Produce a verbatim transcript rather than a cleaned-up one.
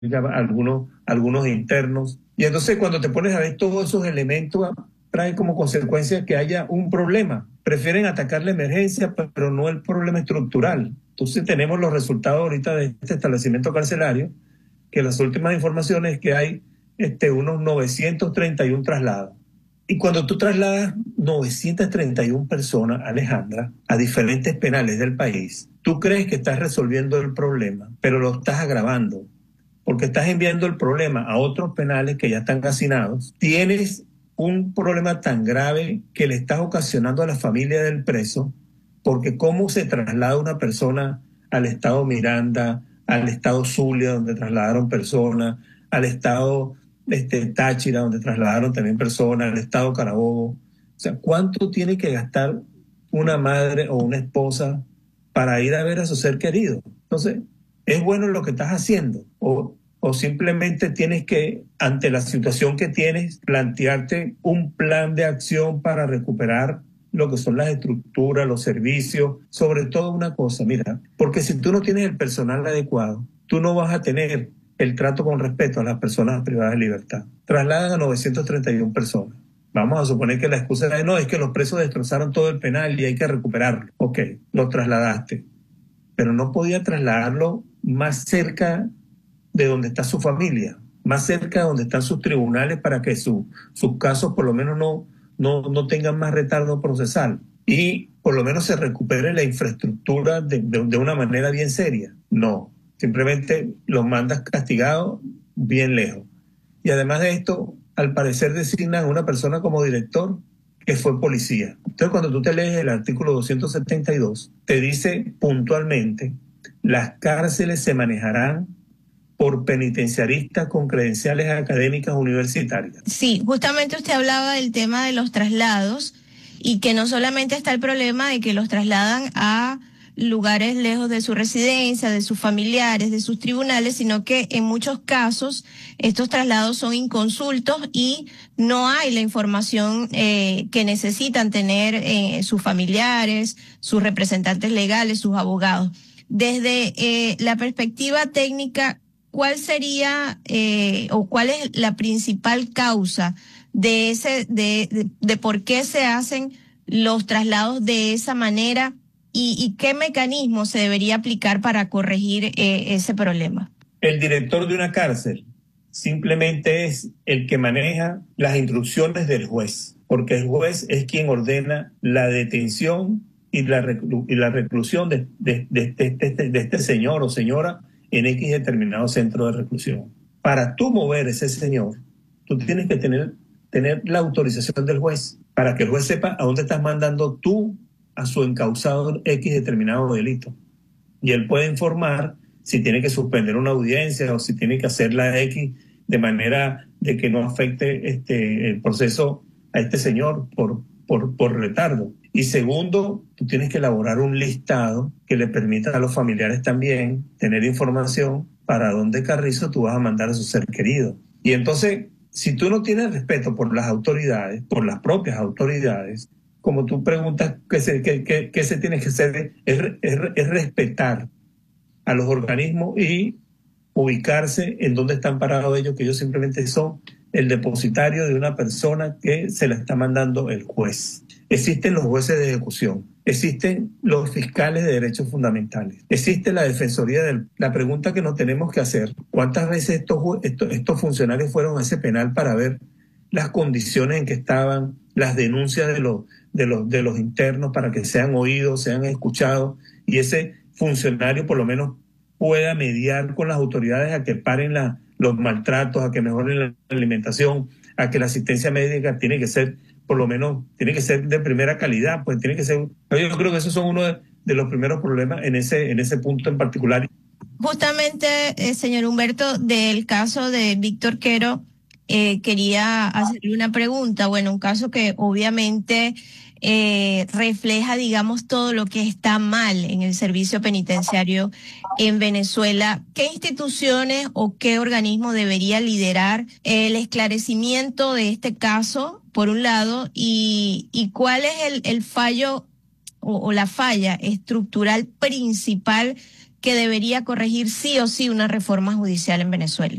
algunos, algunos internos. Y entonces cuando te pones a ver todos esos elementos, trae como consecuencia que haya un problema. Prefieren atacar la emergencia, pero no el problema estructural. Entonces tenemos los resultados ahorita de este establecimiento carcelario, que las últimas informaciones es que hay este, unos novecientos treinta y uno traslados. Y cuando tú trasladas novecientas treinta y una personas, Alejandra, a diferentes penales del país, tú crees que estás resolviendo el problema, pero lo estás agravando, porque estás enviando el problema a otros penales que ya están hacinados. Tienes un problema tan grave que le estás ocasionando a la familia del preso, porque cómo se traslada una persona al estado Miranda, al estado Zulia, donde trasladaron personas, al estado este, Táchira, donde trasladaron también personas, al estado Carabobo. O sea, ¿cuánto tiene que gastar una madre o una esposa para ir a ver a su ser querido? Entonces, ¿es bueno lo que estás haciendo? O, o simplemente tienes que, ante la situación que tienes, plantearte un plan de acción para recuperar lo que son las estructuras, los servicios, sobre todo una cosa, mira, porque si tú no tienes el personal adecuado, tú no vas a tener el trato con respeto a las personas privadas de libertad. Trasladan a novecientas treinta y una personas. Vamos a suponer que la excusa es, no, es que los presos destrozaron todo el penal y hay que recuperarlo. Ok, lo trasladaste, pero no podía trasladarlo más cerca de donde está su familia, más cerca de donde están sus tribunales para que su, sus casos por lo menos no, no, no tengan más retardo procesal y por lo menos se recupere la infraestructura de, de, de una manera bien seria. No, simplemente los mandas castigados bien lejos. Y además de esto, al parecer designan a una persona como director que fue policía. Entonces, cuando tú te lees el artículo doscientos setenta y dos, te dice puntualmente, las cárceles se manejarán por penitenciaristas con credenciales académicas universitarias. Sí, justamente usted hablaba del tema de los traslados y que no solamente está el problema de que los trasladan a lugares lejos de su residencia, de sus familiares, de sus tribunales, sino que en muchos casos estos traslados son inconsultos y no hay la información eh, que necesitan tener eh, sus familiares, sus representantes legales, sus abogados. Desde eh, la perspectiva técnica, ¿cuál sería eh, o cuál es la principal causa de ese de, de, de por qué se hacen los traslados de esa manera y, y qué mecanismo se debería aplicar para corregir eh, ese problema? El director de una cárcel simplemente es el que maneja las instrucciones del juez, porque el juez es quien ordena la detención y la, reclu y la reclusión de, de, de, de, de, de este señor o señora en X determinado centro de reclusión. Para tú mover ese señor, tú tienes que tener, tener la autorización del juez, para que el juez sepa a dónde estás mandando tú a su encausado X determinado delito. Y él puede informar si tiene que suspender una audiencia o si tiene que hacer la X de manera de que no afecte este, el proceso a este señor por, por, por retardo. Y segundo, tú tienes que elaborar un listado que le permita a los familiares también tener información para dónde carrizo tú vas a mandar a su ser querido. Y entonces, si tú no tienes respeto por las autoridades, por las propias autoridades, como tú preguntas qué se, qué, qué, qué se tiene que hacer, es, es, es respetar a los organismos y ubicarse en dónde están parados ellos, que ellos simplemente son el depositario de una persona que se la está mandando el juez. Existen los jueces de ejecución, existen los fiscales de derechos fundamentales, existe la defensoría del... La pregunta que nos tenemos que hacer, ¿cuántas veces estos, estos, estos funcionarios fueron a ese penal para ver las condiciones en que estaban, las denuncias de los, de los, de los internos para que sean oídos, sean escuchados y ese funcionario por lo menos pueda mediar con las autoridades a que paren la, los maltratos, a que mejoren la alimentación, a que la asistencia médica tiene que ser, por lo menos, tiene que ser de primera calidad, pues tiene que ser, yo creo que esos son uno de, de los primeros problemas en ese, en ese punto en particular. Justamente, eh, señor Humberto, del caso de Víctor Quero, eh, quería hacerle una pregunta. Bueno, un caso que obviamente eh, refleja, digamos, todo lo que está mal en el servicio penitenciario en Venezuela. ¿Qué instituciones o qué organismo debería liderar el esclarecimiento de este caso, por un lado, y, y cuál es el, el fallo o, o la falla estructural principal que debería corregir sí o sí una reforma judicial en Venezuela.